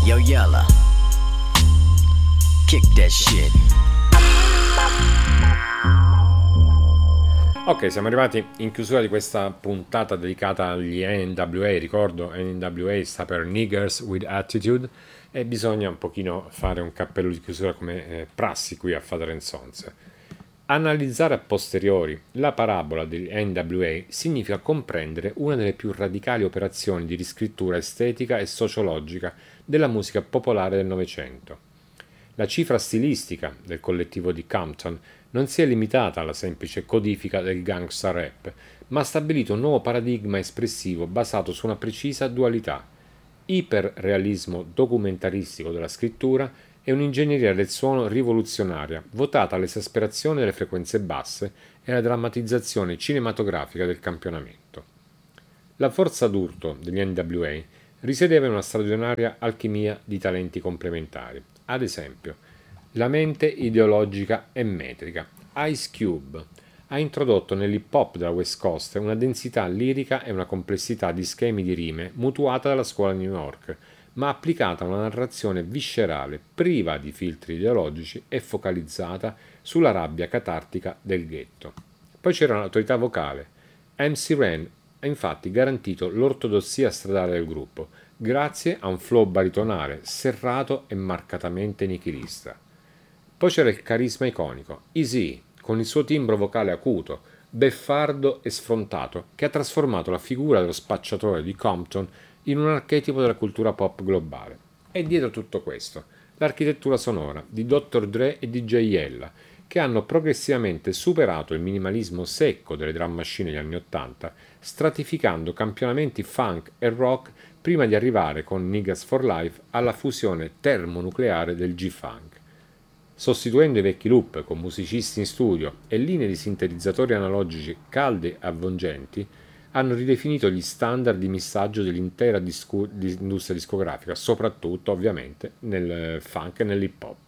Yo, Yella, kick that shit. Ok, siamo arrivati in chiusura di questa puntata dedicata agli NWA. Ricordo, NWA sta per Niggers with Attitude e bisogna un pochino fare un cappello di chiusura come prassi qui a Father and Sons. Analizzare a posteriori la parabola degli NWA significa comprendere una delle più radicali operazioni di riscrittura estetica e sociologica della musica popolare del Novecento. La cifra stilistica del collettivo di Compton non si è limitata alla semplice codifica del gangsta rap, ma ha stabilito un nuovo paradigma espressivo basato su una precisa dualità: iperrealismo documentaristico della scrittura e un'ingegneria del suono rivoluzionaria, votata all'esasperazione delle frequenze basse e alla drammatizzazione cinematografica del campionamento. La forza d'urto degli NWA risiedeva in una straordinaria alchimia di talenti complementari. Ad esempio, la mente ideologica e metrica. Ice Cube ha introdotto nell'hip hop della West Coast una densità lirica e una complessità di schemi di rime mutuata dalla scuola di New York, ma applicata a una narrazione viscerale, priva di filtri ideologici e focalizzata sulla rabbia catartica del ghetto. Poi c'era un'autorità vocale. MC Ren ha infatti garantito l'ortodossia stradale del gruppo, grazie a un flow baritonale serrato e marcatamente nichilista. Poi c'era il carisma iconico, Eazy, con il suo timbro vocale acuto, beffardo e sfrontato, che ha trasformato la figura dello spacciatore di Compton in un archetipo della cultura pop globale. E dietro tutto questo, l'architettura sonora di Dr. Dre e DJ Yella, che hanno progressivamente superato il minimalismo secco delle drum machine degli anni '80, stratificando campionamenti funk e rock prima di arrivare con Niggas for Life alla fusione termonucleare del G-Funk. Sostituendo i vecchi loop con musicisti in studio e linee di sintetizzatori analogici calde e avvolgenti, hanno ridefinito gli standard di missaggio dell'intera industria discografica, soprattutto ovviamente nel funk e nell'hip hop.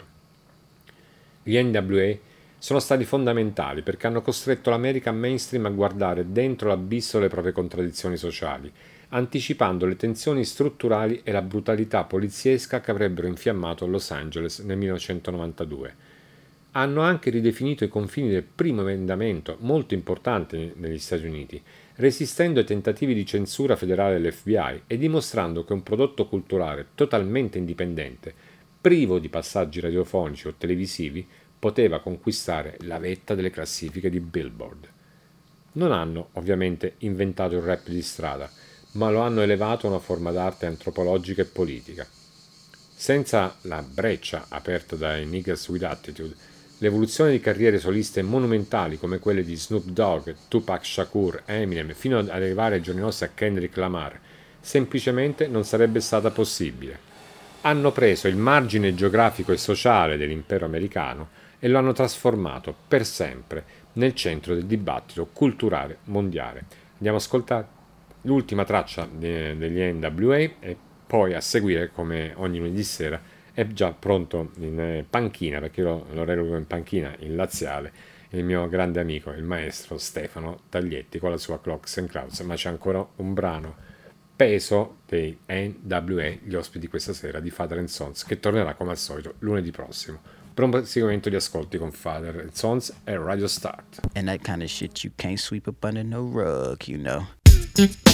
Gli NWA sono stati fondamentali perché hanno costretto l'America mainstream a guardare dentro l'abisso delle proprie contraddizioni sociali, anticipando le tensioni strutturali e la brutalità poliziesca che avrebbero infiammato Los Angeles nel 1992. Hanno anche ridefinito i confini del primo emendamento, molto importante negli Stati Uniti, resistendo ai tentativi di censura federale dell'FBI e dimostrando che un prodotto culturale totalmente indipendente, privo di passaggi radiofonici o televisivi, poteva conquistare la vetta delle classifiche di Billboard. Non hanno, ovviamente, inventato il rap di strada, ma lo hanno elevato a una forma d'arte antropologica e politica. Senza la breccia aperta dai Niggas with Attitude, l'evoluzione di carriere soliste monumentali come quelle di Snoop Dogg, Tupac Shakur, Eminem, fino ad arrivare ai giorni nostri a Kendrick Lamar, semplicemente non sarebbe stata possibile. Hanno preso il margine geografico e sociale dell'impero americano e lo hanno trasformato per sempre nel centro del dibattito culturale mondiale. Andiamo a ascoltare l'ultima traccia degli NWA e poi a seguire, come ogni lunedì sera, è già pronto in panchina, perché io lo reputo in panchina, in laziale, il mio grande amico, il maestro Stefano Taglietti con la sua Clocks and Clouds, ma c'è ancora un brano peso dei NWA, gli ospiti questa sera di Father and Sons, che tornerà come al solito lunedì prossimo. Buon proseguimento di ascolti con Father and Sons e Radio Start. And that kind of shit you can't sweep up under no rug, you know.